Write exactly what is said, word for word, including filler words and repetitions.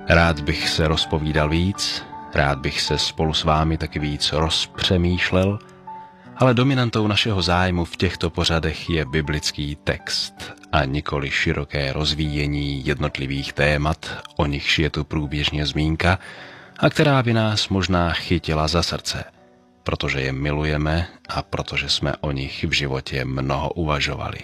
Rád bych se rozpovídal víc, rád bych se spolu s vámi taky víc rozpřemýšlel, ale dominantou našeho zájmu v těchto pořadech je biblický text a nikoli široké rozvíjení jednotlivých témat, o nichž je tu průběžně zmínka a která by nás možná chytila za srdce, protože je milujeme a protože jsme o nich v životě mnoho uvažovali.